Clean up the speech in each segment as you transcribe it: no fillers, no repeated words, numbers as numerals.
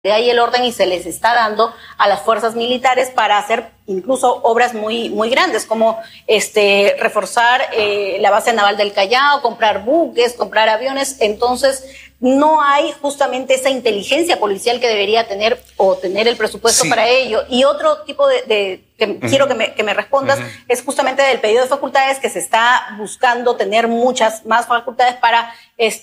y el orden y se les está dando a las fuerzas militares para hacer incluso obras muy grandes, como reforzar la base naval del Callao, comprar buques, comprar aviones. Entonces no hay justamente esa inteligencia policial que debería tener o tener el presupuesto para ello. Y otro tipo que quiero que me respondas es justamente del pedido de facultades, que se está buscando tener muchas más facultades para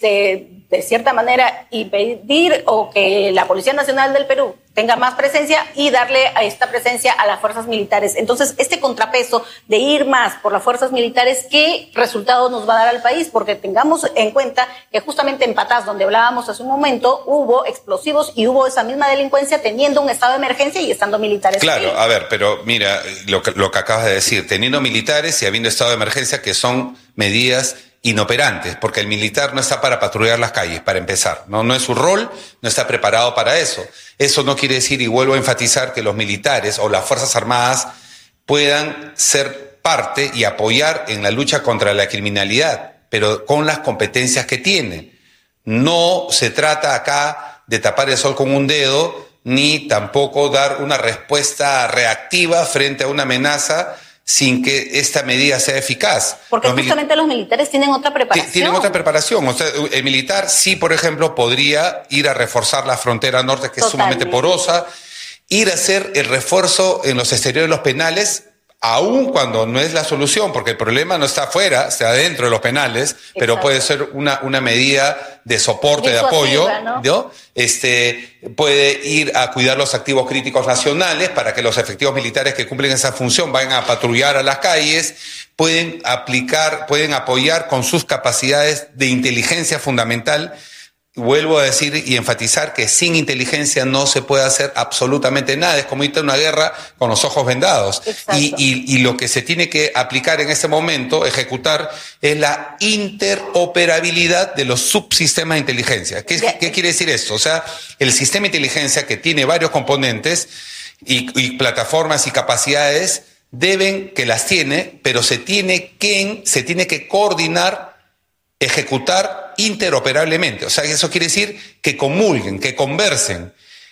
de cierta manera impedir o que la Policía Nacional del Perú tenga más presencia y darle a esta presencia a las fuerzas militares. Entonces, este contrapeso de ir más por las fuerzas militares, ¿qué resultados nos va a dar al país? Porque tengamos en cuenta que justamente en Patás, donde hablábamos hace un momento, hubo explosivos y hubo esa misma delincuencia teniendo un estado de emergencia y estando militares. Claro, a ver, pero mira, lo que acabas de decir, teniendo militares y habiendo estado de emergencia, que son medidas inoperantes, porque el militar no está para patrullar las calles, para empezar, no es su rol, no está preparado para eso. Eso no quiere decir, y vuelvo a enfatizar, que los militares o las Fuerzas Armadas puedan ser parte y apoyar en la lucha contra la criminalidad, pero con las competencias que tienen. No se trata acá de tapar el sol con un dedo, ni tampoco dar una respuesta reactiva frente a una amenaza sin que esta medida sea eficaz. Porque justamente los militares tienen otra preparación. Tienen otra preparación. O sea, el militar sí, por ejemplo, podría ir a reforzar la frontera norte, que es sumamente porosa, ir a hacer el refuerzo en los exteriores de los penales, aun cuando no es la solución, porque el problema no está afuera, está dentro de los penales. Exacto. Pero puede ser una medida de soporte, de apoyo, ¿no? Puede ir a cuidar los activos críticos nacionales para que los efectivos militares que cumplen esa función vayan a patrullar a las calles, pueden apoyar con sus capacidades de inteligencia fundamental. Vuelvo a decir y enfatizar que sin inteligencia no se puede hacer absolutamente nada. Es como irte a una guerra con los ojos vendados. Y lo que se tiene que aplicar en este momento, ejecutar, es la interoperabilidad de los subsistemas de inteligencia. ¿Qué quiere decir esto? O sea, el sistema de inteligencia, que tiene varios componentes y plataformas y capacidades, que las tiene, pero se tiene que coordinar, ejecutar interoperablemente. O sea, eso quiere decir que comulguen, que conversen.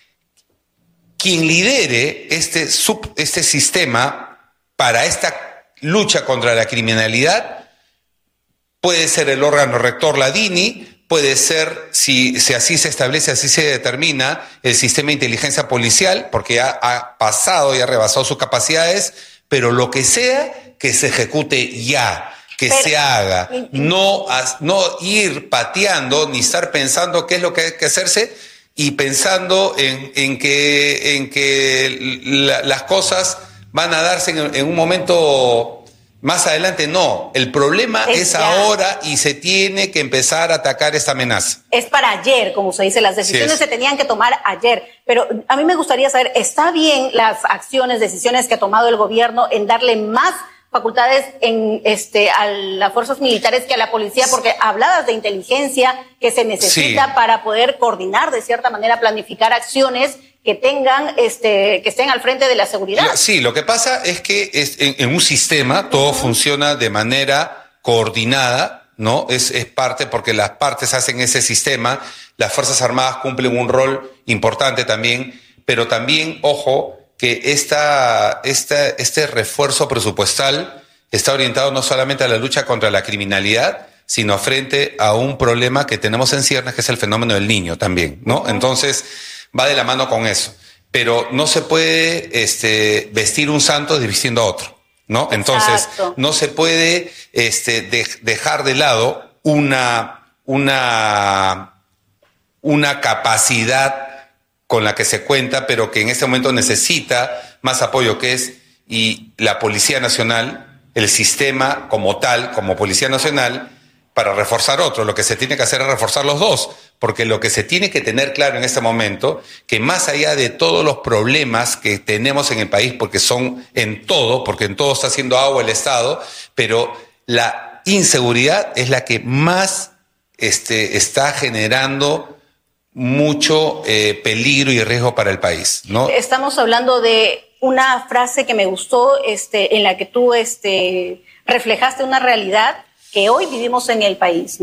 Quien lidere este sistema para esta lucha contra la criminalidad puede ser el órgano rector, la DINI, puede ser, si así se establece, así se determina, el sistema de inteligencia policial, porque ha pasado y ha rebasado sus capacidades, pero lo que sea, que se ejecute ya. Se haga, no ir pateando ni estar pensando qué es lo que hay que hacerse y pensando en que las cosas van a darse en un momento más adelante. No, el problema es ahora y se tiene que empezar a atacar esta amenaza. Es para ayer, como se dice, las decisiones se tenían que tomar ayer, pero a mí me gustaría saber, ¿está bien las decisiones que ha tomado el gobierno en darle más facultades a las fuerzas militares que a la policía? Porque hablabas de inteligencia que se necesita para poder coordinar, de cierta manera, planificar acciones que tengan, que estén al frente de la seguridad. Sí, lo que pasa es que en un sistema todo funciona de manera coordinada, ¿no? Es parte, porque las partes hacen ese sistema, las Fuerzas Armadas cumplen un rol importante también, pero también, ojo, que este refuerzo presupuestal está orientado no solamente a la lucha contra la criminalidad, sino frente a un problema que tenemos en ciernes, que es el fenómeno del niño también, ¿no? Entonces, va de la mano con eso. Pero no se puede vestir un santo desvistiendo a otro, ¿no? Entonces, no se puede dejar de lado una capacidad con la que se cuenta, pero que en este momento necesita más apoyo, y la Policía Nacional, el sistema como tal, como Policía Nacional, para reforzar otro. Lo que se tiene que hacer es reforzar los dos, porque lo que se tiene que tener claro en este momento, que más allá de todos los problemas que tenemos en el país, porque en todo está haciendo agua el Estado, pero la inseguridad es la que más está generando mucho peligro y riesgo para el país, ¿no? Estamos hablando de una frase que me gustó, en la que tú reflejaste una realidad que hoy vivimos en el país, ¿no?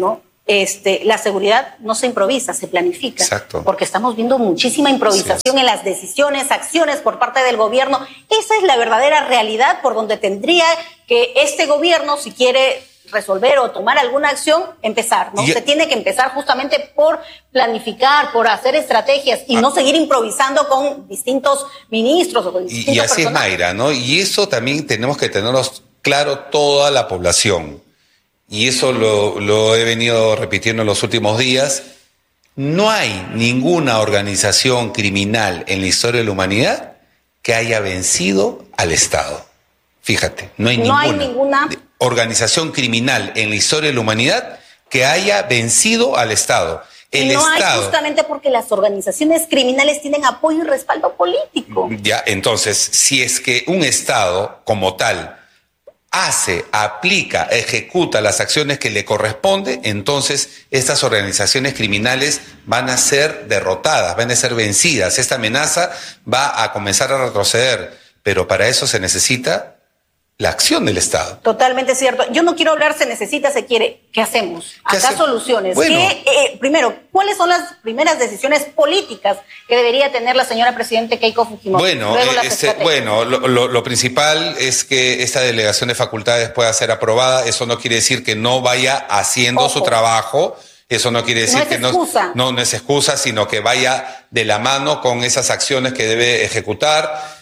la seguridad no se improvisa, se planifica. Exacto. Porque estamos viendo muchísima improvisación en las decisiones, acciones por parte del gobierno. Esa es la verdadera realidad por donde tendría que este gobierno, si quiere resolver o tomar alguna acción, empezar, ¿no? Se tiene que empezar justamente por planificar, por hacer estrategias y no seguir improvisando con distintos ministros o con distintos Y así personajes. es, Mayra, ¿no? Y eso también tenemos que tenerlo claro toda la población. Y eso lo he venido repitiendo en los últimos días. No hay ninguna organización criminal en la historia de la humanidad que haya vencido al Estado. Fíjate, no hay ninguna organización criminal en la historia de la humanidad que haya vencido al Estado. El Estado, hay justamente porque las organizaciones criminales tienen apoyo y respaldo político. Ya, entonces, si es que un Estado como tal aplica, ejecuta las acciones que le corresponde, entonces estas organizaciones criminales van a ser derrotadas, van a ser vencidas. Esta amenaza va a comenzar a retroceder, pero para eso se necesita la acción del Estado. Totalmente cierto. Yo no quiero hablar se necesita, se quiere. ¿Qué hacemos? Acá soluciones. Bueno. Primero, ¿cuáles son las primeras decisiones políticas que debería tener la señora Presidente Keiko Fujimori? Bueno, lo principal es que esta delegación de facultades pueda ser aprobada. Eso no quiere decir que no vaya haciendo su trabajo. Eso no quiere decir que no es excusa, sino que vaya de la mano con esas acciones que debe ejecutar.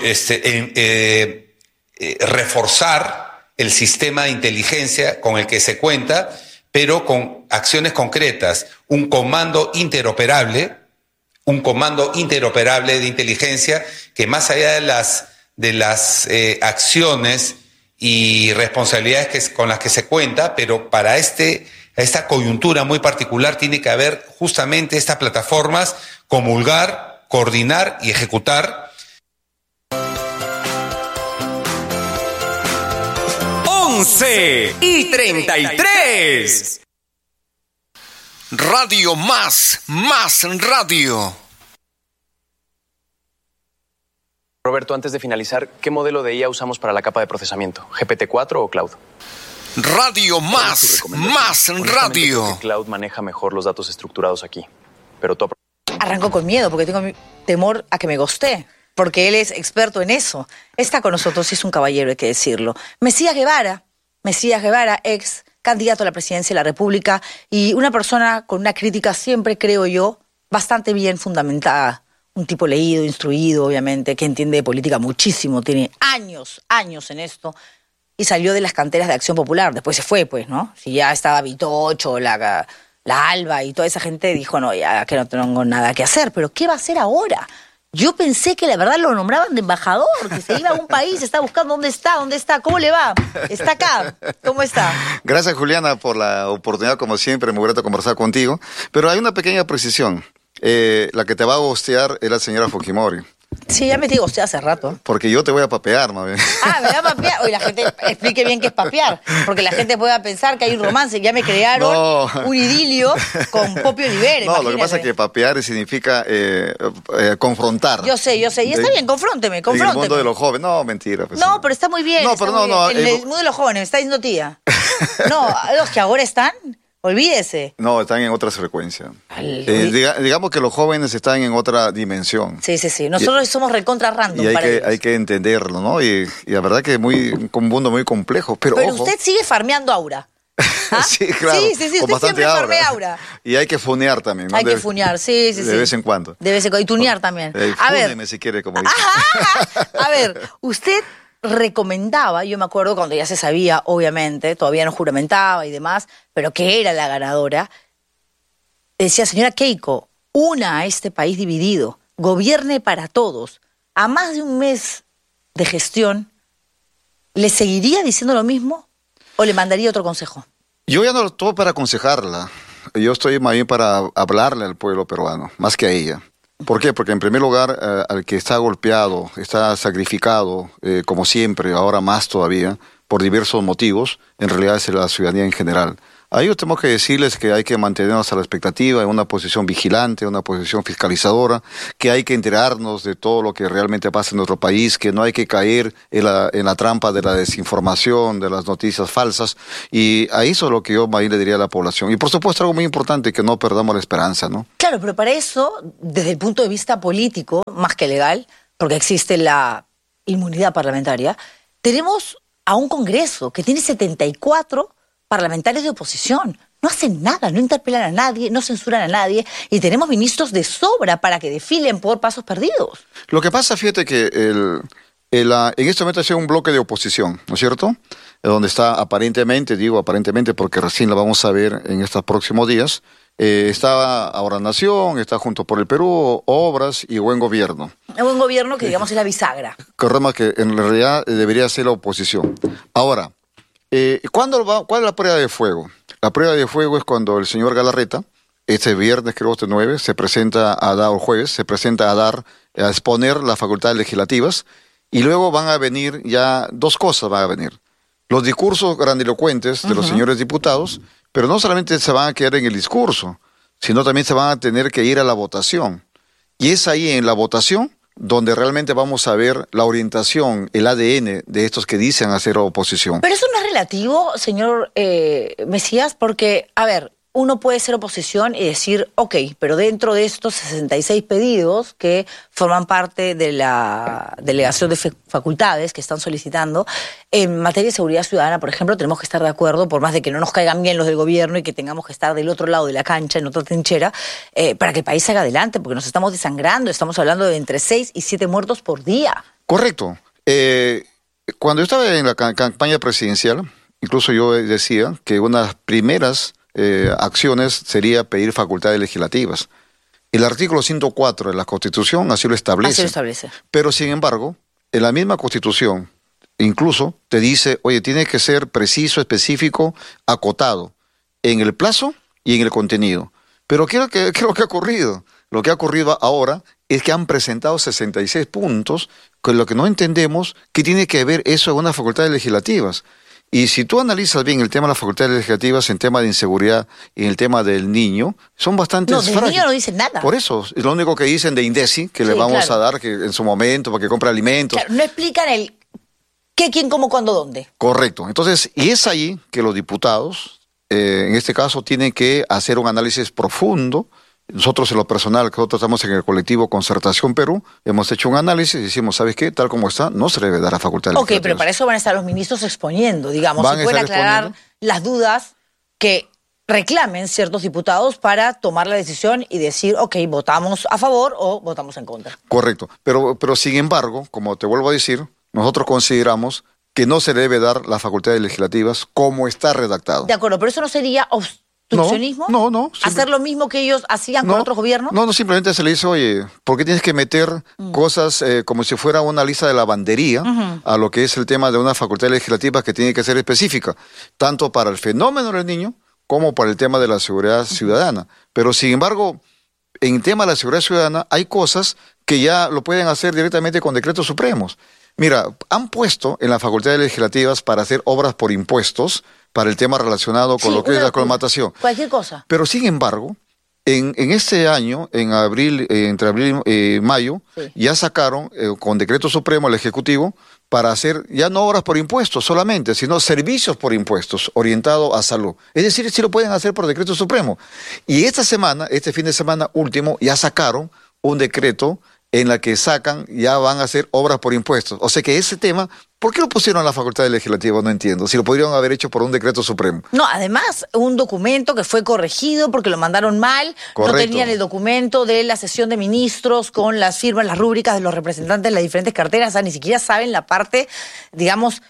Reforzar el sistema de inteligencia con el que se cuenta, pero con acciones concretas, un comando interoperable de inteligencia que más allá de las acciones y responsabilidades con las que se cuenta, pero para esta coyuntura muy particular tiene que haber justamente estas plataformas, comulgar, coordinar y ejecutar. 11:33. Radio más radio. Roberto, antes de finalizar, ¿qué modelo de IA usamos para la capa de procesamiento? ¿GPT-4 o Cloud? Radio más radio. Creo que Cloud maneja mejor los datos estructurados aquí, pero tú... Arranco con miedo porque tengo temor a que me gostee, porque él es experto en eso. Está con nosotros y es un caballero, hay que decirlo. Mesías Guevara, ex candidato a la presidencia de la República y una persona con una crítica siempre, creo yo, bastante bien fundamentada. Un tipo leído, instruido, obviamente, que entiende de política muchísimo, tiene años en esto, y salió de las canteras de Acción Popular. Después se fue, pues, ¿no? Si ya estaba Vitocho, la Alba y toda esa gente dijo, no, ya que no tengo nada que hacer. Pero ¿qué va a hacer ahora? Yo pensé que la verdad lo nombraban de embajador, que se iba a un país, está buscando dónde está, cómo le va, está acá, ¿cómo está? Gracias, Juliana, por la oportunidad, como siempre, muy grato conversar contigo. Pero hay una pequeña precisión. La que te va a gostear es la señora Fujimori. Sí, ya me digo usted hace rato. Porque yo te voy a papear, más bien. Ah, ¿me va a papear? Oye, la gente, explique bien qué es papear, porque la gente pueda pensar que hay un romance. Ya me crearon un idilio con Popio Olivera. No, lo que pasa es que papear significa confrontar. Yo sé. Y está bien, confrónteme. En el mundo de los jóvenes. No, mentira. Pues, no, pero está muy bien. No, pero no. En el mundo de los jóvenes, me está diciendo tía. No, los que ahora están... Olvídese. No, están en otra frecuencia. Digamos que los jóvenes están en otra dimensión. Sí. Nosotros somos recontra random. Y hay que entenderlo, ¿no? Y la verdad que es un mundo muy complejo. Pero ojo, usted sigue farmeando aura. ¿Ah? Sí, claro. Sí, usted siempre farmea aura. Y hay que funear también, ¿no? Hay que funear, sí. De vez en cuando. Y tunear también. Fúneme si quiere, como dice. A ver, usted recomendaba, yo me acuerdo cuando ya se sabía, obviamente, todavía no juramentaba y demás, pero que era la ganadora, decía, señora Keiko, una a este país dividido, gobierne para todos. A más de un mes de gestión, ¿le seguiría diciendo lo mismo o le mandaría otro consejo? Yo ya no estoy para aconsejarla, yo estoy más bien para hablarle al pueblo peruano, más que a ella. ¿Por qué? Porque en primer lugar, al que está golpeado, está sacrificado, como siempre, ahora más todavía, por diversos motivos, en realidad es la ciudadanía en general. A ellos tenemos que decirles que hay que mantenernos a la expectativa, en una posición vigilante, una posición fiscalizadora, que hay que enterarnos de todo lo que realmente pasa en nuestro país, que no hay que caer en la trampa de la desinformación, de las noticias falsas, y a eso es lo que yo más bien le diría a la población. Y por supuesto algo muy importante, que no perdamos la esperanza, ¿no? Claro, pero para eso, desde el punto de vista político, más que legal, porque existe la inmunidad parlamentaria, tenemos a un Congreso que tiene 74 parlamentarios de oposición. No hacen nada, no interpelan a nadie, no censuran a nadie, y tenemos ministros de sobra para que desfilen por pasos perdidos. Lo que pasa, fíjate que en este momento ha sido un bloque de oposición, ¿no es cierto? Donde está aparentemente, digo aparentemente porque recién la vamos a ver en estos próximos días, está ahora Nación, está Juntos por el Perú, Obras y Buen Gobierno. El Buen Gobierno que digamos es la bisagra. Correcto, que en realidad debería ser la oposición. Ahora, ¿cuál es la prueba de fuego? La prueba de fuego es cuando el señor Galarreta, este viernes, creo que 9, se presenta a dar, o jueves, se presenta a exponer las facultades legislativas, y luego van a venir ya dos cosas van a venir. Los discursos grandilocuentes de los señores diputados, pero no solamente se van a quedar en el discurso, sino también se van a tener que ir a la votación. Y es ahí en la votación donde realmente vamos a ver la orientación, el ADN de estos que dicen hacer oposición. Pero eso no es relativo, señor Mesías, porque, a ver, uno puede ser oposición y decir, ok, pero dentro de estos 66 pedidos que forman parte de la delegación de facultades que están solicitando, en materia de seguridad ciudadana, por ejemplo, tenemos que estar de acuerdo, por más de que no nos caigan bien los del gobierno y que tengamos que estar del otro lado de la cancha, en otra trinchera, para que el país salga adelante, porque nos estamos desangrando, estamos hablando de entre 6 y 7 muertos por día. Correcto. Cuando yo estaba en la campaña presidencial, incluso yo decía que una de las primeras acciones sería pedir facultades legislativas. El artículo 104 de la Constitución así lo establece. Así lo establece. Pero sin embargo, en la misma Constitución incluso te dice, oye, tiene que ser preciso, específico, acotado en el plazo y en el contenido. Pero ¿qué es lo que ha ocurrido? Lo que ha ocurrido ahora es que han presentado 66 puntos, con lo que no entendemos qué tiene que ver eso en unas facultades legislativas. Y si tú analizas bien el tema de las facultades legislativas, en tema de inseguridad y en el tema del niño, son bastante frágiles. No, del niño no dicen nada. Por eso, es lo único que dicen de INDECI, que le vamos a dar que en su momento para que compre alimentos. Claro, no explican el qué, quién, cómo, cuándo, dónde. Correcto. Entonces, y es ahí que los diputados, en este caso, tienen que hacer un análisis profundo. Nosotros en lo personal, que nosotros estamos en el colectivo Concertación Perú, hemos hecho un análisis y decimos, ¿sabes qué? Tal como está, no se le debe dar a facultades legislativas. Ok, pero para eso van a estar los ministros exponiendo, digamos, se pueden aclarar las dudas que reclamen ciertos diputados para tomar la decisión y decir, ok, votamos a favor o votamos en contra. Correcto, pero sin embargo, como te vuelvo a decir, nosotros consideramos que no se le debe dar las facultades legislativas como está redactado. De acuerdo, pero eso no sería obstruccionismo. No. ¿Hacer lo mismo que ellos hacían con otros gobiernos? No, simplemente se le dice, oye, ¿por qué tienes que meter cosas como si fuera una lista de lavandería a lo que es el tema de una facultad legislativa que tiene que ser específica, tanto para el fenómeno del niño como para el tema de la seguridad ciudadana? Pero sin embargo, en el tema de la seguridad ciudadana hay cosas que ya lo pueden hacer directamente con decretos supremos. Mira, han puesto en las facultades legislativas para hacer obras por impuestos, para el tema relacionado con lo que es la colmatación. Cualquier cosa. Pero sin embargo, en este año, en abril, entre abril y mayo, ya sacaron con decreto supremo el Ejecutivo para hacer ya no obras por impuestos solamente, sino servicios por impuestos orientados a salud. Es decir, sí lo pueden hacer por decreto supremo. Y esta semana, este fin de semana último, ya sacaron un decreto en la que ya van a hacer obras por impuestos. O sea que ese tema, ¿por qué lo pusieron a la facultad legislativa? No entiendo. Si lo podrían haber hecho por un decreto supremo. No, además, un documento que fue corregido porque lo mandaron mal. Correcto. No tenían el documento de la sesión de ministros con las firmas, las rúbricas de los representantes de las diferentes carteras. O sea, ni siquiera saben la parte, digamos,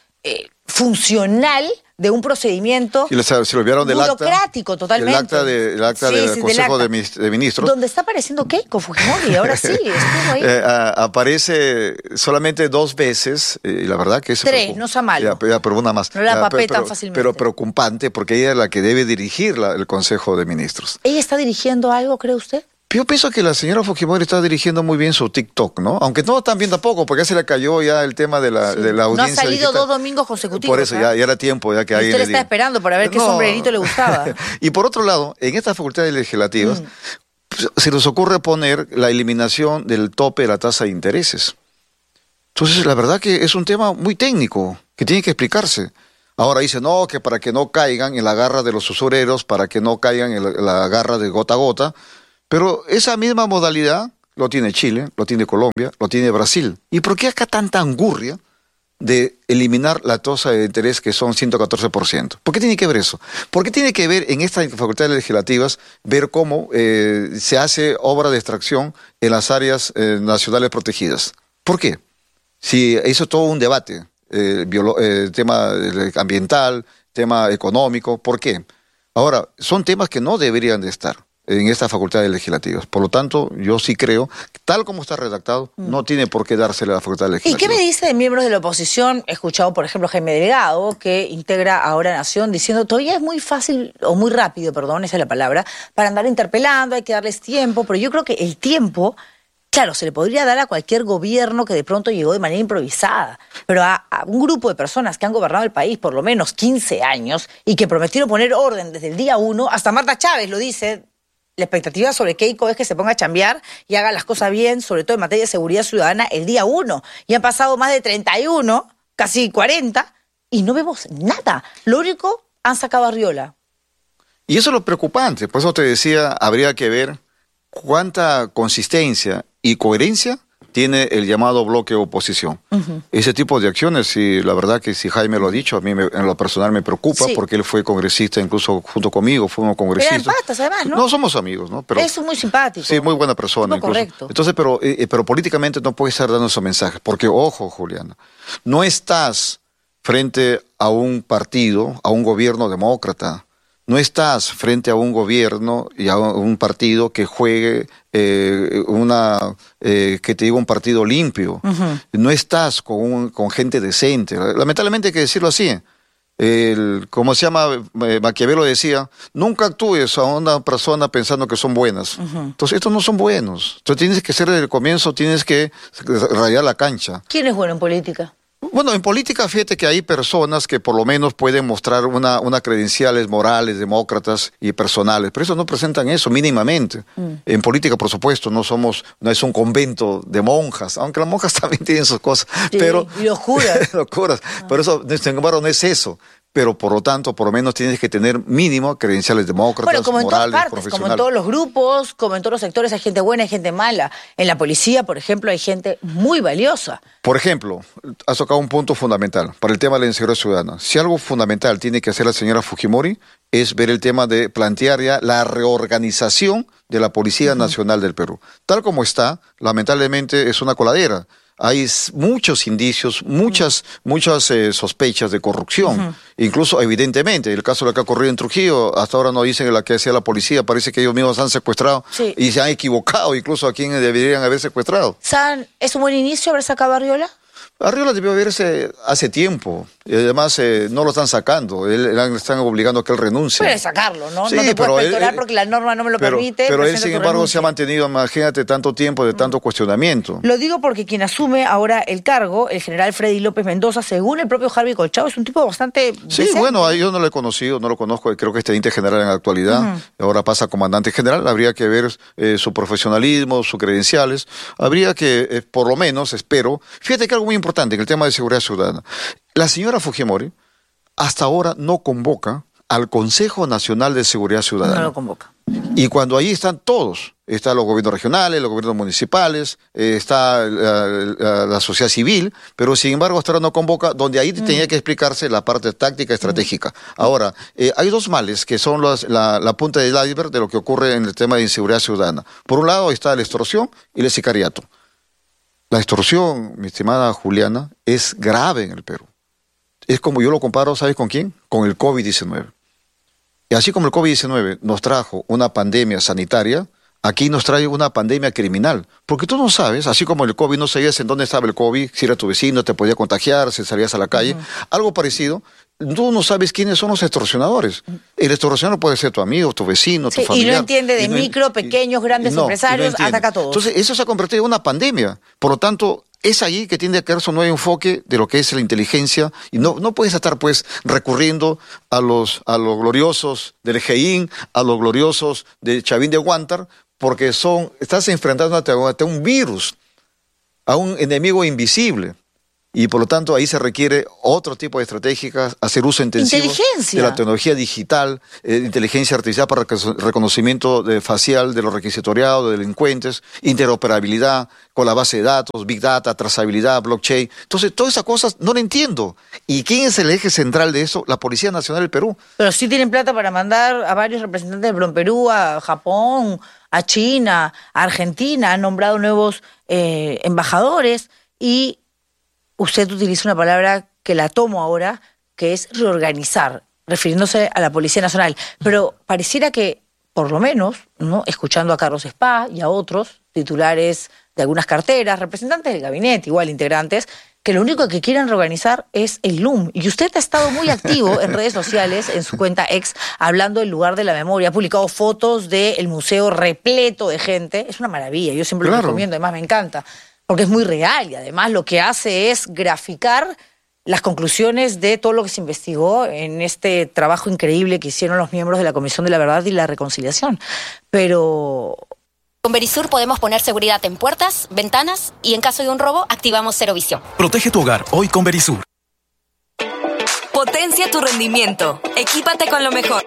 funcional de un procedimiento se lo olvidaron del burocrático, totalmente. El acta del Consejo de Ministros. Donde está apareciendo Keiko Fujimori, ahora sí, estuvo ahí. Aparece solamente 2 veces, y la verdad que es... 3, no sea malo. Pero una más. No la papetan fácilmente. Pero preocupante, porque ella es la que debe dirigir el Consejo de Ministros. ¿Ella está dirigiendo algo, cree usted? Yo pienso que la señora Fujimori está dirigiendo muy bien su TikTok, ¿no? Aunque no tan bien tampoco, porque ya se le cayó ya el tema de la audiencia. No ha salido digital. 2 domingos consecutivos. Por eso ya era tiempo ya que alguien usted le está diga. esperando para ver qué sombrerito le gustaba. Y por otro lado, en estas facultades legislativas se les ocurre poner la eliminación del tope de la tasa de intereses. Entonces, la verdad que es un tema muy técnico, que tiene que explicarse. Ahora dice, no, que para que no caigan en la garra de los usureros, para que no caigan en la garra de gota a gota. Pero esa misma modalidad lo tiene Chile, lo tiene Colombia, lo tiene Brasil. ¿Y por qué acá tanta angurria de eliminar la tasa de interés que son 114%? ¿Por qué tiene que ver eso? ¿Por qué tiene que ver en estas facultades legislativas ver cómo se hace obra de extracción en las áreas nacionales protegidas? ¿Por qué? Si hizo todo un debate, tema ambiental, tema económico, ¿por qué? Ahora, son temas que no deberían de estar en estas facultades legislativas. Por lo tanto, yo sí creo, tal como está redactado, no tiene por qué dársele a la facultad legislativa. ¿Y qué me dice de miembros de la oposición? He escuchado, por ejemplo, Jaime Delgado, que integra ahora Nación, diciendo todavía es muy fácil, o muy rápido, perdón, esa es la palabra, para andar interpelando, hay que darles tiempo, pero yo creo que el tiempo, claro, se le podría dar a cualquier gobierno que de pronto llegó de manera improvisada, pero a un grupo de personas que han gobernado el país por lo menos 15 años y que prometieron poner orden desde el día 1, hasta Marta Chávez lo dice. La expectativa sobre Keiko es que se ponga a chambear y haga las cosas bien, sobre todo en materia de seguridad ciudadana, el día 1. Y han pasado más de 31, casi 40, y no vemos nada. Lo único, han sacado a Arriola. Y eso es lo preocupante. Por eso te decía, habría que ver cuánta consistencia y coherencia tiene el llamado bloque oposición. Ese tipo de acciones, y la verdad que si Jaime lo ha dicho, a mí en lo personal me preocupa, porque él fue congresista, incluso junto conmigo, fuimos congresistas. Eran patas, además, ¿no? No somos amigos, ¿no? Pero, es muy simpático. Sí, muy buena persona. Correcto. Entonces, pero políticamente no puede estar dando esos mensajes, porque, ojo, Juliana, no estás frente a un partido, a un gobierno demócrata. No estás frente a un gobierno y a un partido que juegue un partido limpio. No estás con gente decente. Lamentablemente hay que decirlo así. Como se llama, Maquiavelo decía, nunca actúes a una persona pensando que son buenas. Entonces estos no son buenos. Entonces tienes que ser desde el comienzo, tienes que rayar la cancha. ¿Quién es bueno en política? Bueno, en política, fíjate que hay personas que por lo menos pueden mostrar unas credenciales morales, demócratas y personales, pero eso no presentan eso mínimamente. En política, por supuesto, no es un convento de monjas, aunque las monjas también tienen sus cosas. Sí, pero y los curas. los curas. Pero eso, sin embargo, no es eso. Pero por lo tanto, por lo menos tienes que tener mínimo credenciales demócratas, bueno, como en morales, todas partes, profesionales. como en todos los grupos, como en todos los sectores, hay gente buena, hay gente mala. En la policía, por ejemplo, hay gente muy valiosa. Por ejemplo, has tocado un punto fundamental para el tema de la inseguridad ciudadana. Si algo fundamental tiene que hacer la señora Fujimori es ver el tema de plantear ya la reorganización de la Policía Nacional del Perú. Tal como está, lamentablemente es una coladera. Hay muchos indicios, muchas sospechas de corrupción. Incluso, evidentemente, el caso de lo que ha ocurrido en Trujillo, hasta ahora no dicen la que hacía la policía, parece que ellos mismos han secuestrado y se han equivocado incluso a quienes deberían haber secuestrado. ¿Es un buen inicio haber sacado a Arriola? Arriola debió haberse hace tiempo. Y además no lo están sacando. Están obligando a que él renuncie. Puede sacarlo, ¿no? Sí, no te puedes pectorar él, porque la norma no me lo permite. Pero él, sin embargo, se ha mantenido, imagínate, tanto tiempo de tanto cuestionamiento. Lo digo porque quien asume ahora el cargo, el general Freddy López Mendoza, según el propio Harvey Colchado, es un tipo bastante Sí, decente. bueno, yo no lo he conocido, no lo conozco, creo que es teniente general en la actualidad, ahora pasa a comandante general, habría que ver su profesionalismo, sus credenciales, habría que, por lo menos, espero, fíjate que algo muy importante en el tema de seguridad ciudadana, la señora Fujimori hasta ahora no convoca al Consejo Nacional de Seguridad Ciudadana. No lo convoca. Y cuando ahí están todos, están los gobiernos regionales, los gobiernos municipales, está la sociedad civil, pero sin embargo hasta ahora no convoca, donde ahí tenía que explicarse la parte táctica estratégica. Ahora, hay dos males que son la punta del iceberg de lo que ocurre en el tema de inseguridad ciudadana. Por un lado está la extorsión y el sicariato. La extorsión, mi estimada Juliana, es grave en el Perú. Es como yo lo comparo, ¿sabes con quién? Con el COVID-19. Y así como el COVID-19 nos trajo una pandemia sanitaria, aquí nos trae una pandemia criminal. Porque tú no sabes, así como el COVID, no sabías en dónde estaba el COVID, si era tu vecino, te podía contagiar, si salías a la calle. Algo parecido, tú no sabes quiénes son los extorsionadores. El extorsionador puede ser tu amigo, tu vecino, tu familiar. Y no entiende de micro, pequeños, grandes empresarios, ataca a todos. Entonces, eso se ha convertido en una pandemia. Por lo tanto, es allí que tiene que haber su nuevo enfoque de lo que es la inteligencia, y no puedes estar pues recurriendo a los gloriosos del GEIN, a los gloriosos de Chavín de Huántar, porque estás enfrentando a un virus, a un enemigo invisible. Y por lo tanto ahí se requiere otro tipo de estrategias, hacer uso intensivo de la tecnología digital, inteligencia artificial para reconocimiento facial de los requisitoriados, de delincuentes, interoperabilidad con la base de datos, big data, trazabilidad, blockchain. Entonces todas esas cosas no lo entiendo. ¿Y quién es el eje central de eso? La Policía Nacional del Perú. Pero sí tienen plata para mandar a varios representantes de Perú, a Japón, a China, a Argentina, han nombrado nuevos embajadores y usted utiliza una palabra que la tomo ahora, que es reorganizar, refiriéndose a la Policía Nacional. Pero pareciera que, por lo menos, ¿no?, escuchando a Carlos Spa y a otros titulares de algunas carteras, representantes del gabinete, igual integrantes, que lo único que quieren reorganizar es el LUM. Y usted ha estado muy activo en redes sociales, en su cuenta ex, hablando del lugar de la memoria. Ha publicado fotos del museo repleto de gente. Es una maravilla, yo siempre lo recomiendo, además me encanta, porque es muy real y además lo que hace es graficar las conclusiones de todo lo que se investigó en este trabajo increíble que hicieron los miembros de la Comisión de la Verdad y la Reconciliación. Pero con Verisur podemos poner seguridad en puertas, ventanas y en caso de un robo activamos Cero Visión. Protege tu hogar hoy con Verisur. Potencia tu rendimiento. Equípate con lo mejor.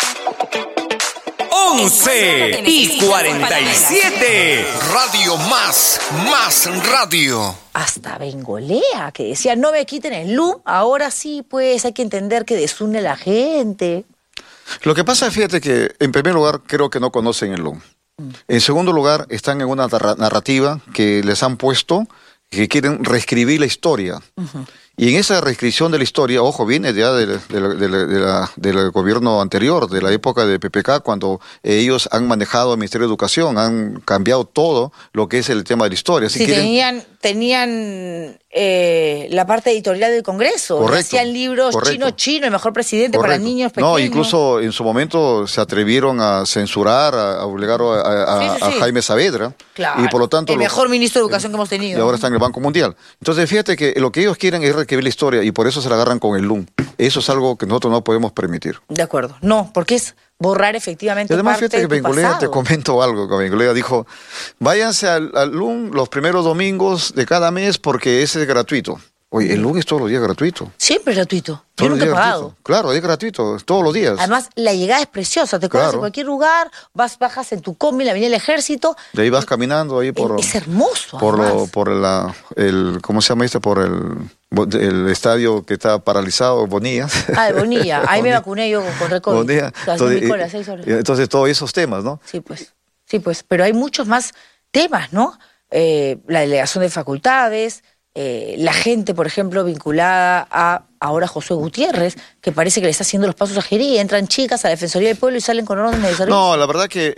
11:47. Radio Más Radio. Hasta Bengolea, que decía, no me quiten el LUM, ahora sí, pues hay que entender que desune a la gente. Lo que pasa, fíjate que, en primer lugar, creo que no conocen el LUM. En segundo lugar, están en una narrativa que les han puesto, que quieren reescribir la historia. Y en esa reescripción de la historia, ojo, viene ya del gobierno anterior, de la época de PPK, cuando ellos han manejado el Ministerio de Educación, han cambiado todo lo que es el tema de la historia. Si tenían la parte editorial del Congreso, hacían libros chino, el mejor presidente para niños pequeños. No, incluso en su momento se atrevieron a censurar, a obligar a Jaime Saavedra. Claro, y por lo tanto, el mejor ministro de Educación que hemos tenido. Y ahora está en el Banco Mundial. Entonces, fíjate que lo que ellos quieren es reescribir la historia y por eso se la agarran con el LUM. Eso es algo que nosotros no podemos permitir. De acuerdo. No, porque es borrar efectivamente y además, parte fíjate que Bengolea, te comento algo, que Bengolea dijo, váyanse al LUM los primeros domingos de cada mes porque ese es gratuito. Oye, el LUM es todos los días gratuito. Siempre es gratuito. Yo nunca he pagado. Gratuito. Claro, es gratuito, todos los días. Además, la llegada es preciosa. Te coges en cualquier lugar, bajas en tu combi, la Avenida del Ejército. De ahí vas caminando ahí por... Es hermoso, ¿cómo se llama esto? Por el estadio que está paralizado, Bonilla. Ah, de Bonilla. Ahí me vacuné yo contra el COVID. Bonilla. Entonces, todos esos temas, ¿no? Sí, pues. Pero hay muchos más temas, ¿no? La delegación de facultades, la gente, por ejemplo, vinculada a ahora Josué Gutiérrez, que parece que le está haciendo los pasos a Gerí, entran chicas a la Defensoría del Pueblo y salen con órdenes de servicio. No, la verdad que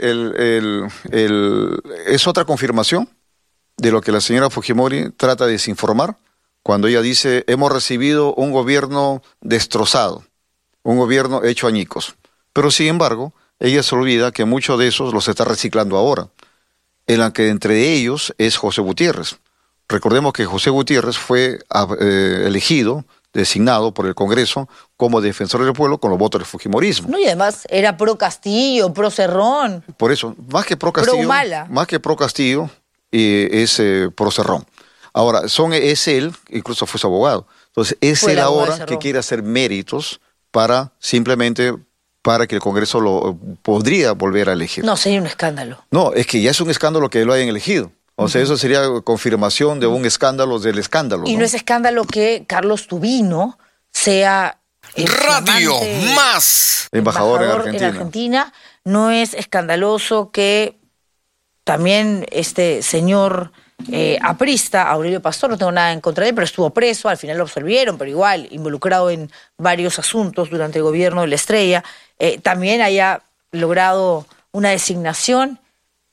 es otra confirmación de lo que la señora Fujimori trata de desinformar cuando ella dice, hemos recibido un gobierno destrozado, un gobierno hecho añicos. Pero sin embargo, ella se olvida que muchos de esos los está reciclando ahora, en la que entre ellos es José Gutiérrez. Recordemos que José Gutiérrez fue elegido, designado por el Congreso como defensor del pueblo con los votos del fujimorismo. No, y además era pro Castillo, pro Cerrón. Por eso, más que pro Castillo, es pro Cerrón. Ahora, es él, incluso fue su abogado. Entonces, es él ahora que quiere hacer méritos para simplemente para que el Congreso lo podría volver a elegir. No, sería un escándalo. No, es que ya es un escándalo que lo hayan elegido. O sea, eso sería confirmación de un escándalo del escándalo. Y no es escándalo que Carlos Tubino sea Radio Más embajador en Argentina. No es escandaloso que también este señor aprista, Aurelio Pastor, no tengo nada en contra de él, pero estuvo preso, al final lo absolvieron, pero igual involucrado en varios asuntos durante el gobierno de la Estrella, también haya logrado una designación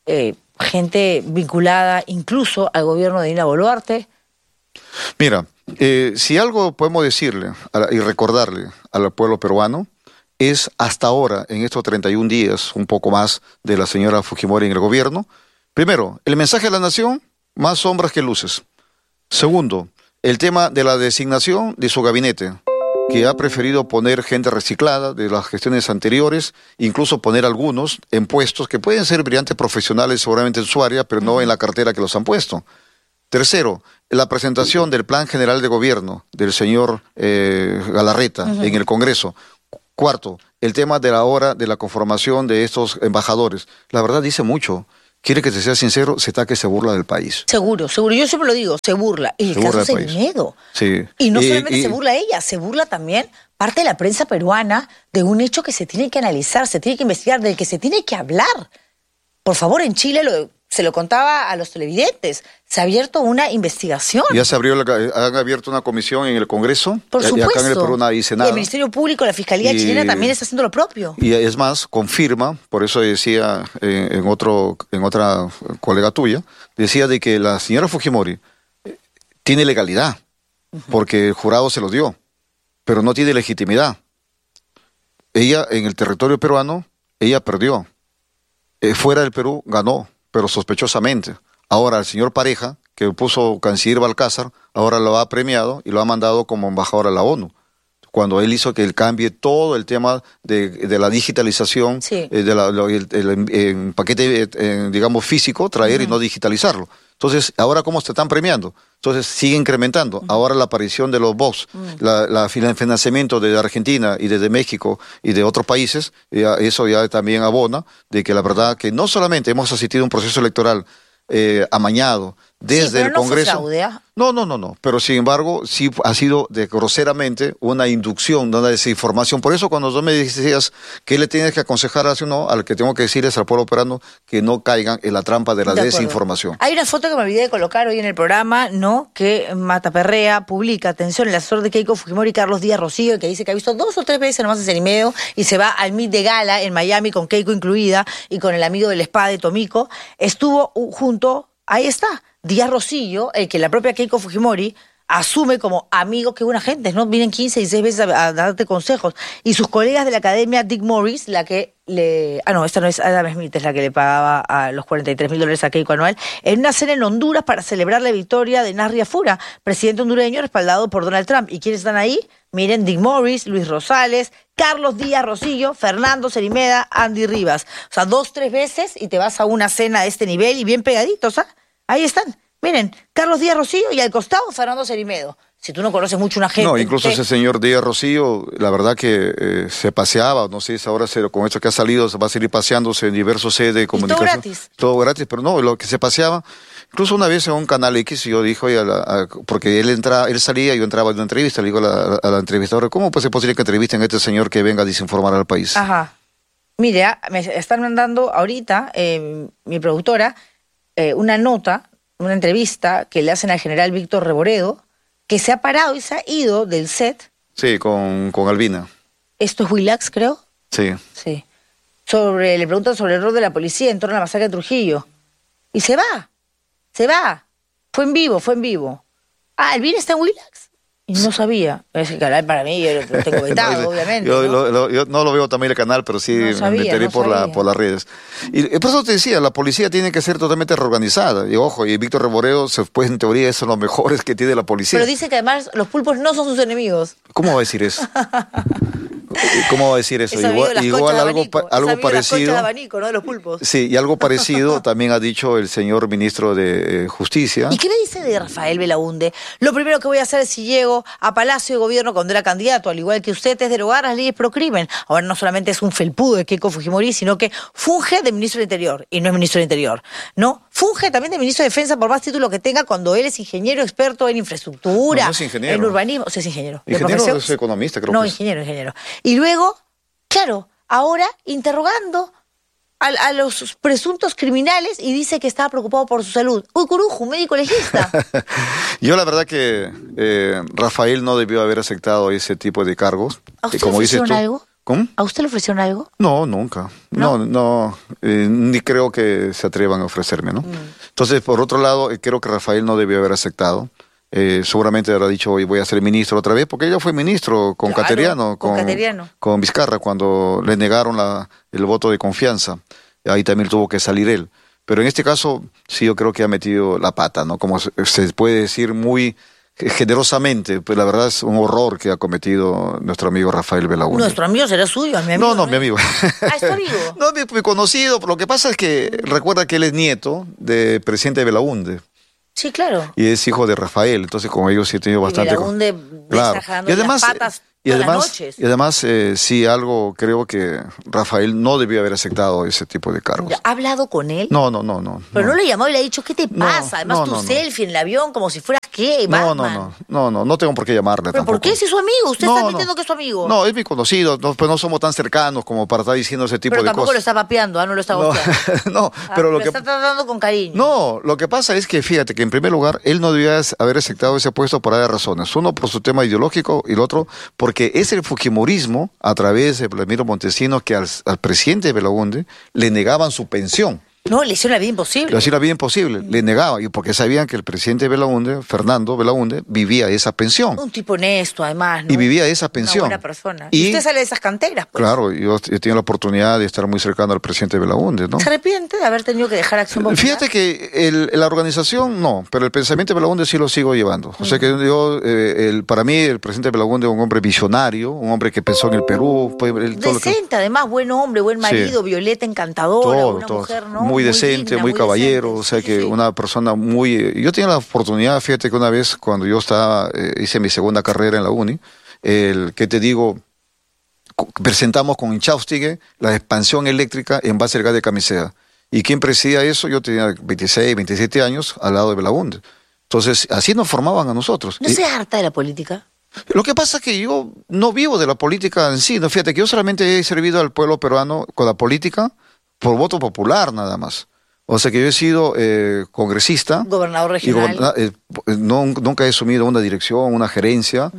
gente vinculada incluso al gobierno de Dina Boluarte. Mira, si algo podemos decirle y recordarle al pueblo peruano, es hasta ahora, en estos 31 días, un poco más, de la señora Fujimori en el gobierno. Primero, el mensaje a la nación, más sombras que luces. Segundo, el tema de la designación de su gabinete, que ha preferido poner gente reciclada de las gestiones anteriores, incluso poner algunos en puestos que pueden ser brillantes profesionales seguramente en su área, pero no en la cartera que los han puesto. Tercero, la presentación del Plan General de Gobierno del señor Galarreta en el Congreso. Cuarto, el tema de la hora de la conformación de estos embajadores. La verdad dice mucho. Quiere que te sea sincero, se está que se burla del país. Seguro. Yo siempre lo digo, se burla. Y el caso es el miedo. Sí. Y no solamente se burla ella, se burla también parte de la prensa peruana de un hecho que se tiene que analizar, se tiene que investigar, del que se tiene que hablar. Por favor, en Chile se lo contaba a los televidentes. Se ha abierto una investigación. Ya han abierto una comisión en el Congreso. Por supuesto. Y acá en el Perú nadie dice nada. Y el Ministerio Público, la Fiscalía chilena también está haciendo lo propio. Y es más, confirma, por eso decía en otra colega tuya, decía de que la señora Fujimori tiene legalidad, porque el jurado se lo dio, pero no tiene legitimidad. Ella en el territorio peruano, ella perdió. Fuera del Perú ganó, pero sospechosamente. Ahora el señor Pareja, que puso canciller Balcázar, ahora lo ha premiado y lo ha mandado como embajador a la ONU. Cuando él hizo que él cambie todo el tema de la digitalización, sí, el paquete, digamos, físico, traer y no digitalizarlo. Entonces, ¿ahora cómo se están premiando? Entonces, sigue incrementando. Ahora la aparición de los bots, el financiamiento de Argentina y de México y de otros países, eso ya también abona de que la verdad que no solamente hemos asistido a un proceso electoral amañado desde el Congreso. Fue fraude, ¿eh? No. Pero sin embargo, sí ha sido groseramente una inducción, una desinformación. Por eso cuando tú me decías que le tienes que aconsejar a uno, al que tengo que decir es al pueblo peruano que no caigan en la trampa de la desinformación. Hay una foto que me olvidé de colocar hoy en el programa, ¿no? Que Mataperrea publica, atención, el asesor de Keiko Fujimori, Carlos Díaz Rocío, que dice que ha visto 2 o 3 veces nomás ese Medio y se va al Meet de Gala en Miami con Keiko incluida y con el amigo del spa de Tomiko. Estuvo junto, ahí está, Díaz Rocío, el que la propia Keiko Fujimori asume como amigo, que buena gente, ¿no? Vienen 15 y 16 veces a darte consejos. Y sus colegas de la academia, Dick Morris, la que le... Ah, no, esta no es Adam Smith, es la que le pagaba a los $43,000 a Keiko anual, en una cena en Honduras para celebrar la victoria de Nasri Afura, presidente hondureño respaldado por Donald Trump. ¿Y quiénes están ahí? Miren, Dick Morris, Luis Rosales, Carlos Díaz Rocío, Fernando Cerimeda, Andy Rivas. O sea, 2, 3 veces y te vas a una cena de este nivel y bien pegaditos, ¿ah? Ahí están. Miren, Carlos Díaz Rocío y al costado Fernando Cerimedo. Si tú no conoces mucho una gente... No, incluso ese señor Díaz Rocío, la verdad que se paseaba, no sé si ahora con esto que ha salido se va a seguir paseándose en diversos sedes de comunicación. Todo gratis. Todo gratis, pero no, lo que se paseaba... Incluso una vez en un canal X yo dije, porque él salía y yo entraba en una entrevista, le digo a la entrevistadora, ¿cómo pues es posible que entrevisten a este señor que venga a desinformar al país? Ajá. Mire, me están mandando ahorita, mi productora, una nota, una entrevista que le hacen al general Víctor Reboredo, que se ha parado y se ha ido del set. Sí, con Albina. ¿Esto es Willax, creo? Sí. Sí. Le preguntan sobre el rol de la policía en torno a la masacre de Trujillo. Y se va. Fue en vivo. Ah, ¿Albina está en Willax? Y no sabía. Es que canal para mí, yo lo tengo vetado, obviamente. Yo no lo veo también el canal, pero sí me enteré por las redes. Y por eso te decía, la policía tiene que ser totalmente reorganizada. Y ojo, y Víctor Reboredo, pues en teoría, esos son los mejores que tiene la policía. Pero dice que además los pulpos no son sus enemigos. ¿Cómo va a decir eso? ¿Cómo va a decir eso? Igual algo parecido. De abanico, ¿no? De los pulpos. Sí, y algo parecido también ha dicho el señor ministro de Justicia. ¿Y qué me dice de Rafael Belaunde? Lo primero que voy a hacer si llego a Palacio de Gobierno cuando era candidato, al igual que usted, es derogar las leyes pro crimen. Ahora no solamente es un felpudo de Keiko Fujimori, sino que funge de ministro del Interior, y no es ministro del Interior, ¿no? Funge también de ministro de Defensa por más título que tenga cuando él es ingeniero experto en infraestructura, no es ingeniero. En urbanismo. O sea, es ingeniero. Ingeniero es economista, creo no, que ingeniero. Y luego, claro, ahora interrogando a los presuntos criminales y dice que estaba preocupado por su salud. Uy, Curujo, un médico legista. Yo la verdad que Rafael no debió haber aceptado ese tipo de cargos. ¿A usted como le dices hicieron tú, algo? ¿Cómo? ¿A usted le ofrecieron algo? No, nunca. No, ni creo que se atrevan a ofrecerme, ¿no? Entonces, por otro lado, creo que Rafael no debió haber aceptado. Seguramente habrá dicho, hoy voy a ser ministro otra vez, porque ella fue ministro con Cateriano, con Vizcarra, cuando le negaron el voto de confianza. Ahí también tuvo que salir él. Pero en este caso, sí, yo creo que ha metido la pata, ¿no? Como se puede decir muy generosamente, pues la verdad es un horror que ha cometido nuestro amigo Rafael Belaúnde. ¿Nuestro amigo será suyo? ¿Mi amigo? No, mi amigo. ¿Ah, es tu amigo? No, mi conocido. Lo que pasa es que recuerda que él es nieto del presidente Belaúnde. Sí, claro. Y es hijo de Rafael, entonces con ellos sí he tenido bastante... Belaúnde claro. Y además, las patas todas las noches. Y además, sí, algo creo que Rafael no debió haber aceptado ese tipo de cargos. ¿Ha hablado con él? No. Pero no le llamó y le ha dicho, ¿qué te pasa? Además, tu selfie en el avión como si fueras, ¿qué? Batman. No tengo por qué llamarle ¿Pero tampoco. por qué? Si es su amigo, usted está diciendo que es su amigo. No, es mi conocido, pues no somos tan cercanos como para estar diciendo ese tipo de cosas. Pero tampoco lo está papeando, no lo está gosteando. No, pero lo está tratando con cariño. No, lo que pasa es que, fíjate, que en primer lugar, él no debía haber aceptado ese puesto por varias razones. Uno, por su tema ideológico, y el otro, porque es el fujimorismo, a través de Vladimiro Montesinos, que al presidente Belaúnde le negaban su pensión. No, le hicieron la vida imposible. Le hicieron la vida imposible, le negaba, y porque sabían que el presidente Belaúnde, Fernando Belaúnde, vivía esa pensión. Un tipo honesto, además, ¿no? Y vivía esa pensión. Una buena persona. Y usted sale de esas canteras, pues. Claro, yo he tenido la oportunidad de estar muy cercano al presidente Belaúnde, ¿no? ¿Se arrepiente de haber tenido que dejar Acción Popular? Fíjate que la organización no, pero el pensamiento de Belaúnde sí lo sigo llevando. O sea que yo, para mí, el presidente Belaúnde es un hombre visionario, un hombre que pensó en el Perú. Decente, además, buen hombre, buen marido, Violeta encantadora, una mujer, ¿no? Muy decente, muy caballero, o sea que una persona muy... Yo tenía la oportunidad, fíjate que una vez cuando yo estaba, hice mi segunda carrera en la uni, presentamos con Inchaustige la expansión eléctrica en base al gas de Camisea. ¿Y quién presidía eso? Yo tenía 26, 27 años al lado de Belaúnde. Entonces, así nos formaban a nosotros. ¿No se harta de la política? Lo que pasa es que yo no vivo de la política en sí, no, fíjate que yo solamente he servido al pueblo peruano con la política por voto popular nada más. O sea que yo he sido congresista. Gobernador regional. Nunca he asumido una dirección, una gerencia,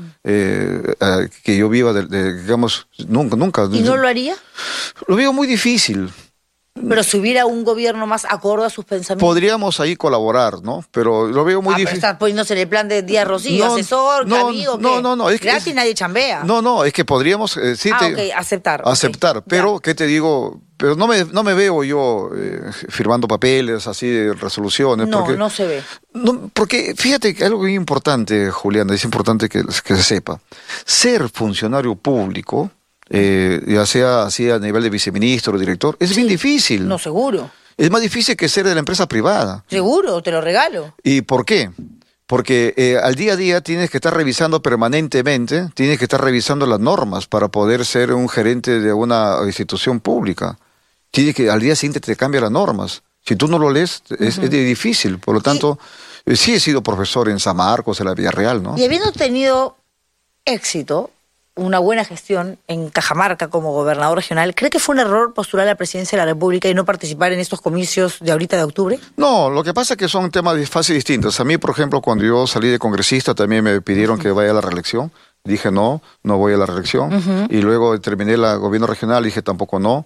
que yo viva, digamos, nunca. ¿Y no lo haría? Lo veo muy difícil. Pero si hubiera un gobierno más acorde a sus pensamientos. Podríamos ahí colaborar, ¿no? Pero lo veo muy difícil. Pero estás poniéndose en el plan de Díaz Rocío, asesor, amigo, ¿qué? No. Es gratis que, nadie chambea. No, es que podríamos... aceptar. Aceptar, pero, ¿qué te digo? Pero no me veo yo firmando papeles así de resoluciones. No se ve. Porque fíjate que algo muy importante, Juliana, es importante que se sepa. Ser funcionario público... ya sea así a nivel de viceministro o director, es bien difícil. No, seguro. Es más difícil que ser de la empresa privada. Seguro, te lo regalo. ¿Y por qué? Porque al día a día tienes que estar revisando permanentemente, tienes que estar revisando las normas para poder ser un gerente de una institución pública. Tienes que al día siguiente te cambian las normas. Si tú no lo lees, es difícil. Por lo tanto, sí he sido profesor en San Marcos, en la Villarreal, ¿no? Y habiendo tenido éxito, una buena gestión en Cajamarca como gobernador regional, ¿cree que fue un error postular a la presidencia de la República y no participar en estos comicios de ahorita de octubre? No, lo que pasa es que son temas de fase distintos. A mí, por ejemplo, cuando yo salí de congresista también me pidieron que vaya a la reelección. Dije no voy a la reelección. Y luego terminé el gobierno regional, dije tampoco no.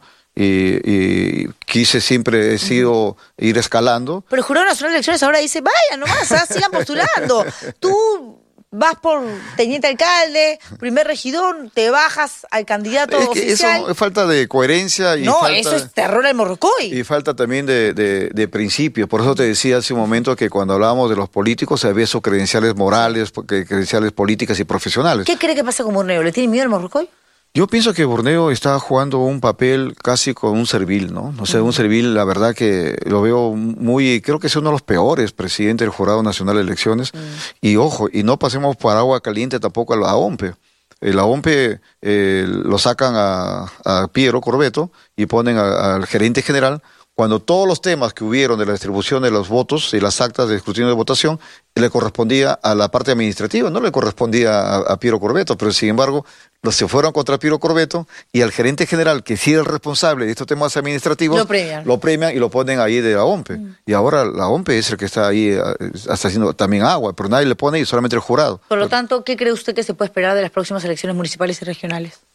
Y quise siempre, he sido ir escalando. Pero el Jurado Nacional de Elecciones ahora dice, vaya nomás, sigan postulando. Tú vas por teniente alcalde, primer regidor, te bajas al candidato oficial. Eso es falta de coherencia. Eso es terror al morrocoy. Y falta también de principios. Por eso te decía hace un momento que cuando hablábamos de los políticos había esos credenciales morales, credenciales políticas y profesionales. ¿Qué cree que pasa con Burneo? ¿Le tiene miedo al morrocoy? Yo pienso que Burneo está jugando un papel casi con un servil, ¿no? O sea, un servil, la verdad que lo veo creo que es uno de los peores presidentes del Jurado Nacional de Elecciones. Y ojo, y no pasemos por agua caliente tampoco a la OMPE. La OMPE lo sacan a Piero Corbeto y ponen al gerente general, cuando todos los temas que hubieron de la distribución de los votos y las actas de escrutinio de votación le correspondía a la parte administrativa, no le correspondía a Piero Corbeto, pero sin embargo se fueron contra Piero Corbeto y al gerente general, que sí era el responsable de estos temas administrativos, lo premian y lo ponen ahí de la OMPE. Y ahora la OMPE es el que está ahí, está haciendo también agua, pero nadie le pone y solamente el jurado. Por lo tanto, ¿qué cree usted que se puede esperar de las próximas elecciones municipales y regionales?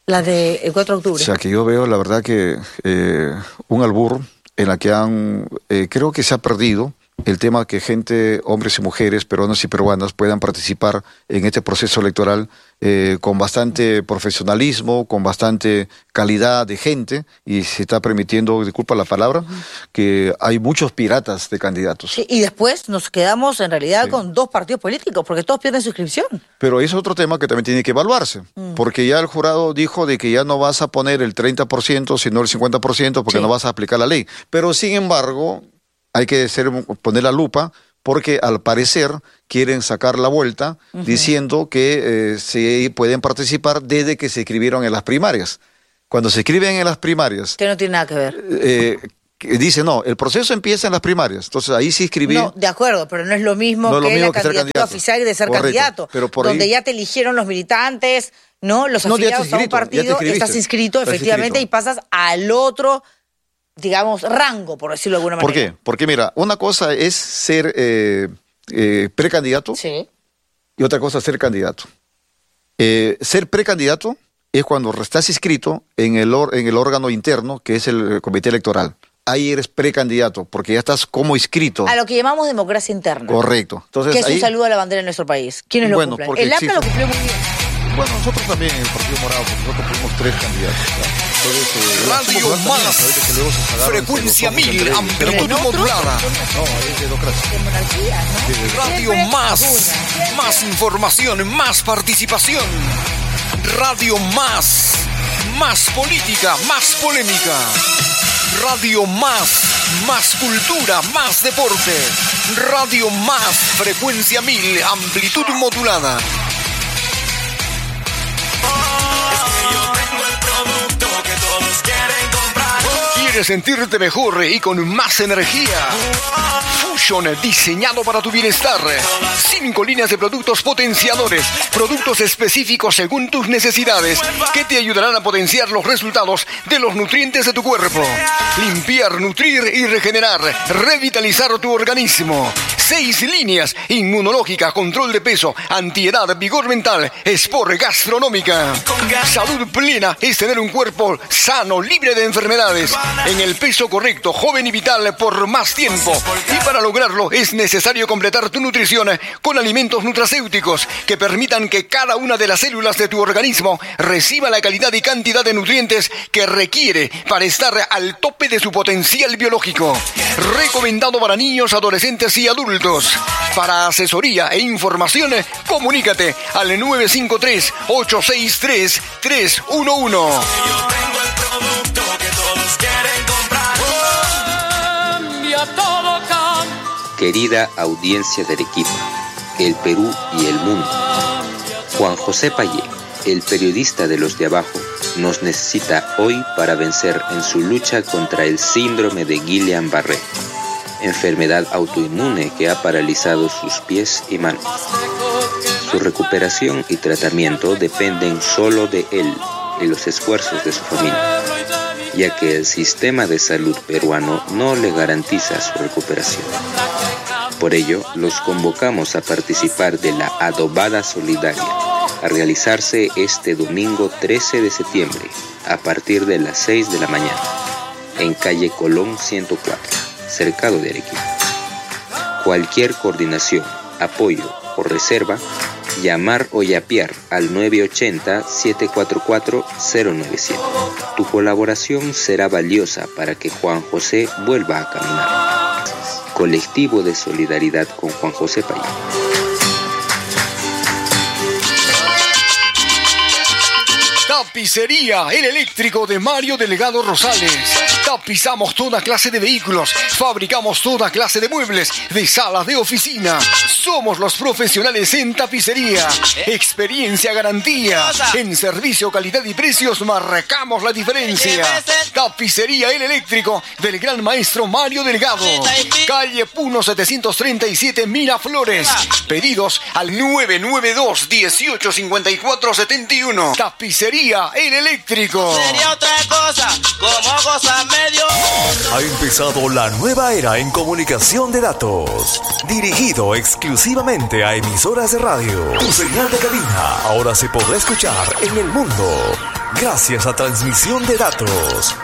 La de el 4 de octubre. O sea, que yo veo, la verdad, que un albur en la que creo que se ha perdido el tema que gente, hombres y mujeres, peruanos y peruanas, puedan participar en este proceso electoral con bastante profesionalismo, con bastante calidad de gente, y se está permitiendo, disculpa la palabra, que hay muchos piratas de candidatos. Sí, y después nos quedamos en realidad con 2 partidos políticos, porque todos pierden su inscripción. Pero es otro tema que también tiene que evaluarse, porque ya el jurado dijo de que ya no vas a poner el 30%, sino el 50%, porque no vas a aplicar la ley. Pero sin embargo, hay que poner la lupa, porque al parecer quieren sacar la vuelta diciendo que se pueden participar desde que se inscribieron en las primarias. Cuando se inscriben en las primarias... Que no tiene nada que ver. Dice, no, el proceso empieza en las primarias. Entonces ahí se inscribieron... No, de acuerdo, pero no es lo mismo que la candidatura oficial de ser candidato. Pero donde ya te eligieron los militantes, ¿no? Los afiliados a un partido, estás inscrito efectivamente y pasas al otro... digamos, rango, por decirlo de alguna manera. ¿Por qué? Porque mira, una cosa es ser precandidato y otra cosa es ser candidato. Ser precandidato es cuando estás inscrito en el órgano interno, que es el comité electoral. Ahí eres precandidato, porque ya estás como inscrito. A lo que llamamos democracia interna. Correcto. Entonces, que es un saludo a la bandera de nuestro país. ¿Quiénes lo cumplen? El APLA lo cumplió muy bien. Bueno, nosotros también en el Partido Morado, porque nosotros tuvimos 3 candidatos. Radio Más, frecuencia 1000, amplitud modulada. No, es democracia. Radio más información, más participación. Radio más política, más polémica. Radio más cultura, más deporte. Radio Más, frecuencia 1000, amplitud modulada. ¿Quieres sentirte mejor y con más energía? Fusion, diseñado para tu bienestar. 5 líneas de productos potenciadores, productos específicos según tus necesidades, que te ayudarán a potenciar los resultados de los nutrientes de tu cuerpo. Limpiar, nutrir y regenerar, revitalizar tu organismo. 6 líneas: inmunológica, control de peso, antiedad, vigor mental, sport, gastronómica. Salud plena es tener un cuerpo sano, libre de enfermedades, en el peso correcto, joven y vital por más tiempo. Y para lograrlo es necesario completar tu nutrición con alimentos nutracéuticos que permitan que cada una de las células de tu organismo reciba la calidad y cantidad de nutrientes que requiere para estar al tope de su potencial biológico. Recomendado para niños, adolescentes y adultos. Para asesoría e información, comunícate al 953-863-311. Querida audiencia de Arequipa, el Perú y el mundo, Juan José Payé, el periodista de los de abajo, nos necesita hoy para vencer en su lucha contra el síndrome de Guillain-Barré, enfermedad autoinmune que ha paralizado sus pies y manos. Su recuperación y tratamiento dependen solo de él y los esfuerzos de su familia, ya que el sistema de salud peruano no le garantiza su recuperación. Por ello, los convocamos a participar de la Adobada Solidaria, a realizarse este domingo 13 de septiembre, a partir de las 6 de la mañana, en calle Colón 104, cercado de Arequipa. Cualquier coordinación, apoyo o reserva, llamar o yapear al 980-744-097. Tu colaboración será valiosa para que Juan José vuelva a caminar. Colectivo de solidaridad con Juan José Payé. Tapicería El Eléctrico de Mario Delgado Rosales. Tapizamos toda clase de vehículos, fabricamos toda clase de muebles, de salas de oficina. Somos los profesionales en tapicería. Experiencia, garantía. En servicio, calidad y precios marcamos la diferencia. Tapicería El Eléctrico del gran maestro Mario Delgado. Calle Puno 737 Miraflores. Pedidos al 992-1854-71. Tapicería El Eléctrico. Sería otra cosa, como cosa medio. Ha empezado la nueva era en comunicación de datos, dirigido exclusivamente a emisoras de radio. Tu señal de cabina ahora se podrá escuchar en el mundo. gracias a transmisión de datos.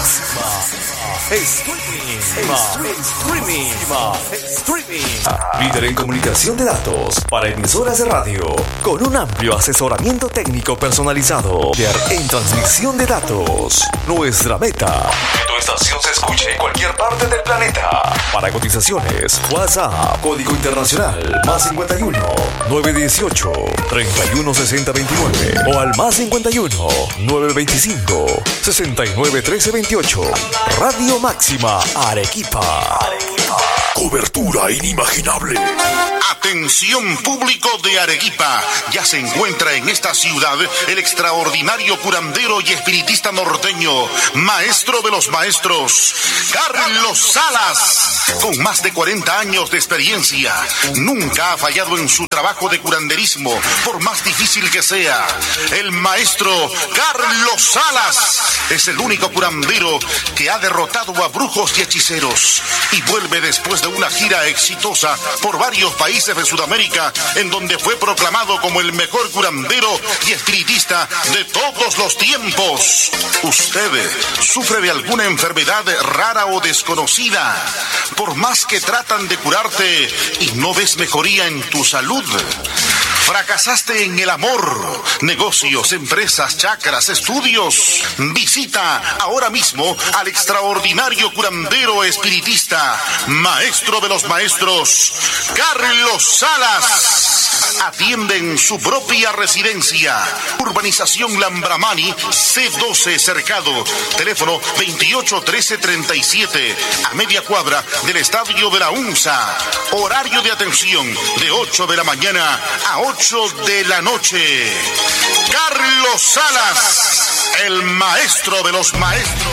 Streaming. Líder en comunicación de datos para emisoras de radio, con un amplio asesoramiento técnico personalizado. Líder en transmisión de datos. Nuestra meta: que tu estación se escuche en cualquier parte del planeta. Para cotizaciones, WhatsApp, código internacional, +51 918 3160 29 o al +51 925 69 13 28. Radio Máxima Arequipa. Cobertura inimaginable. Atención público de Arequipa. Ya se encuentra en esta ciudad el extraordinario curandero y espiritista norteño, maestro de los maestros, Carlos Salas. Con más de 40 años de experiencia, nunca ha fallado en su trabajo de curanderismo, por más difícil que sea. El maestro Carlos Salas es el único curandero que ha derrotado a brujos y hechiceros y vuelve después de una gira exitosa por varios países de Sudamérica, en donde fue proclamado como el mejor curandero y espiritista de todos los tiempos. ¿Usted sufre de alguna enfermedad rara o desconocida? Por más que tratan de curarte y no ves mejoría en tu salud. ¿Fracasaste en el amor, negocios, empresas, chakras, estudios? Visita ahora mismo al extraordinario curandero espiritista, maestro de los maestros, Carlos Salas. Atiende en su propia residencia. Urbanización Lambramani, C12 Cercado. Teléfono 28 13 37, a media cuadra del estadio de la UNSA. Horario de atención de 8 de la mañana a 8 de la noche. Carlos Salas, el maestro de los maestros.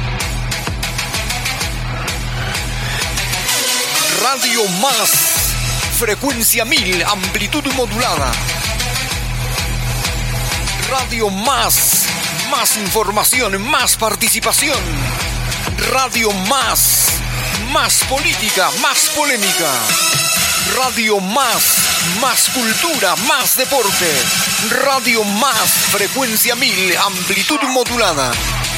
Radio Más, frecuencia 1000, amplitud modulada. Radio Más, más información, más participación. Radio Más, más política, más polémica. Radio Más, más cultura, más deporte. Radio Más, frecuencia 1000, amplitud modulada.